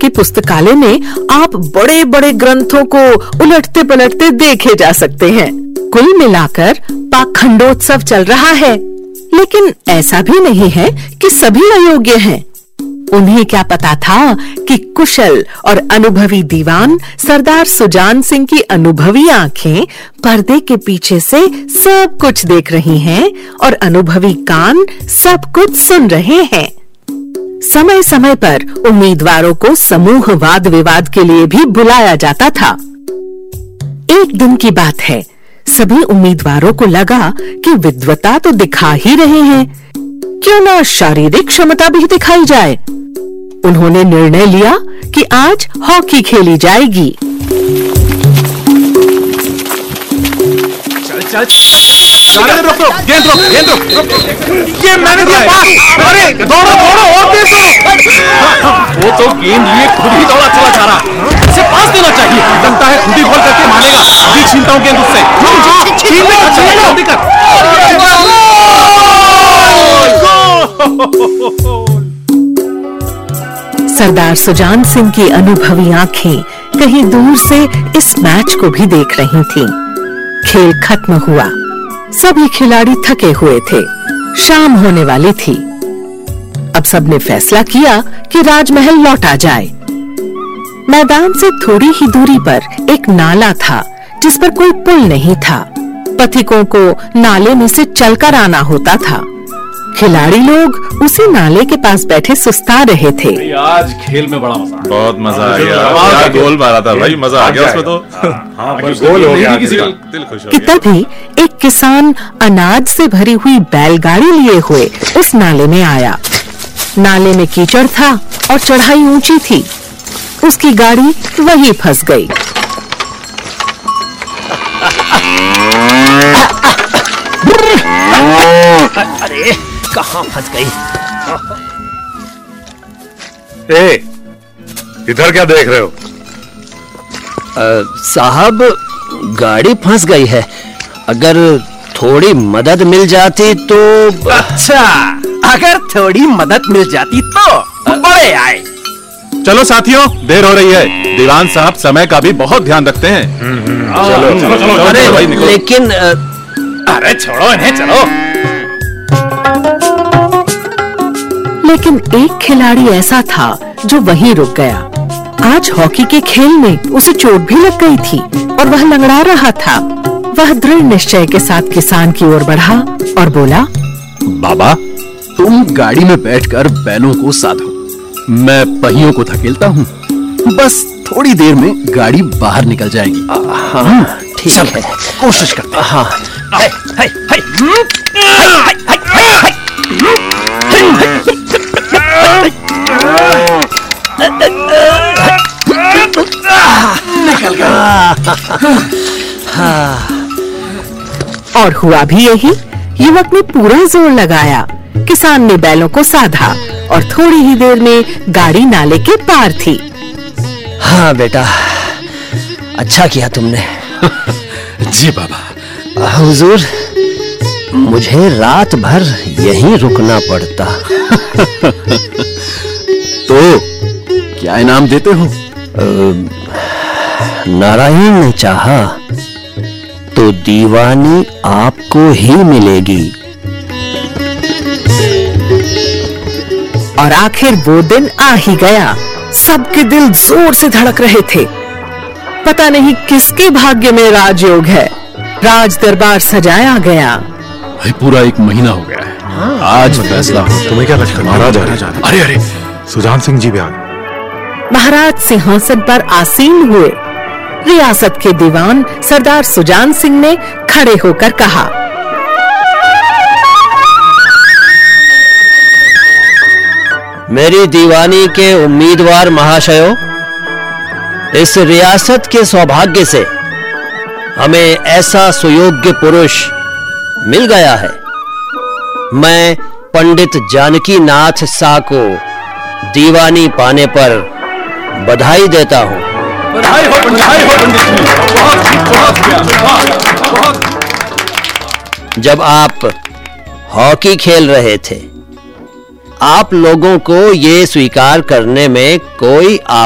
की पुस्तकालय में आप बड़े बड़े ग्रंथों को उलटते पलटते देखे जा सकते हैं। कुल मिलाकर पाखंडोत्सव चल रहा है, लेकिन ऐसा भी नहीं है कि सभी अयोग्य हैं। उन्हें क्या पता था कि कुशल और अनुभवी दीवान सरदार सुजान सिंह की अनुभवी आंखें पर्दे के पीछे से सब कुछ देख रही हैं और अनुभवी कान सब कुछ सुन रहे हैं। समय समय पर उम्मीदवारों को समूह वाद विवाद के लिए भी बुलाया जाता था। एक दिन की बात है, सभी उम्मीदवारों को लगा कि विद्वता तो दिखा ही रहे हैं, क्यों ना शारीरिक क्षमता भी दिखाई जाए। उन्होंने निर्णय लिया कि आज हॉकी खेली जाएगी। चल रोक, गेंद रोक। ये मैंने दिया पास। अरे दौड़ो और तेज दौड़ो। वो तो गेंद लिए खुद ही दौड़ा चला जा रहा, इसे पास देना चाहिए। लगता है खुद ही गोल करके मानेगा। अभी छीनता हूँ गेंद उससे। जल्दी कर। सरदार सुजान सिंह की अनुभवी आंखें कहीं दूर से इस मैच को भी देख रही थीं। खेल खत्म हुआ, सभी खिलाड़ी थके हुए थे, शाम होने वाली थी। अब सबने फैसला किया कि राजमहल लौटा जाए। मैदान से थोड़ी ही दूरी पर एक नाला था जिस पर कोई पुल नहीं था। पथिकों को नाले में से चलकर आना होता था। खिलाड़ी लोग उसी नाले के पास बैठे सुस्ता रहे थे। आज खेल में बड़ा मजा, बहुत मजा आ गया। गोल मारा था भाई, मजा आ गया उसमें तो। गोल हो गया, किसी का दिल खुश हो कि गया। तभी एक किसान अनाज से भरी हुई बैलगाड़ी लिए हुए उस नाले में आया। नाले में कीचड़ था और चढ़ाई ऊंची थी। उसकी गाड़ी वहीं फंस गई। अरे कहाँ फंस गई? इधर क्या देख रहे हो? साहब, गाड़ी फंस गई है। अगर थोड़ी मदद मिल जाती तो। अच्छा, अगर थोड़ी मदद मिल जाती तो बड़े आए। चलो साथियों, देर हो रही है। दीवान साहब समय का भी बहुत ध्यान रखते हैं। चलो। अरे भाई निकलो। लेकिन अरे छोड़ो इन्हें, चलो। लेकिन एक खिलाड़ी ऐसा था जो वहीं रुक गया। आज हॉकी के खेल में उसे चोट भी लग गई थी और वह लंगड़ा रहा था। वह दृढ़ निश्चय के साथ किसान की ओर बढ़ा और बोला, बाबा, तुम गाड़ी में बैठकर बैलों को साधो, मैं पहियों को धकेलता हूँ। बस थोड़ी देर में गाड़ी बाहर निकल जाएगी। हाँ ठीक है, कोशिश करते हैं। हाँ। और हुआ भी यही। युवक ने पूरा जोर लगाया। किसान ने बैलों को साधा और थोड़ी ही देर में गाड़ी नाले के पार थी। हाँ बेटा, अच्छा किया तुमने। जी बाबा। हुजूर, मुझे रात भर यहीं रुकना पड़ता। तो क्या इनाम देते हो? नारायण ने चाहा तो दीवानी आपको ही मिलेगी। और आखिर वो दिन आ ही गया। सबके दिल जोर से धड़क रहे थे। पता नहीं किसके भाग्य में राजयोग है। राज दरबार सजाया गया। भाई पूरा 1 महीना हो गया है। आज फैसला हो। तुम्हें क्या लगता है? महाराज आ रहे हैं। अरे सुजान सिंह जी भी आ गए। महाराज सिंहासन पर आसीन हुए। रियासत के दीवान सरदार सुजान सिंह ने खड़े होकर कहा, मेरी दीवानी के उम्मीदवार महाशयों, इस रियासत के सौभाग्य से हमें ऐसा सुयोग्य पुरुष मिल गया है। मैं पंडित जानकी नाथ सा को दीवानी पाने पर बधाई देता हूं। बधाई हो पंडित जी। बहुत। जब आप हॉकी खेल रहे थे, आप लोगों को ये स्वीकार करने में कोई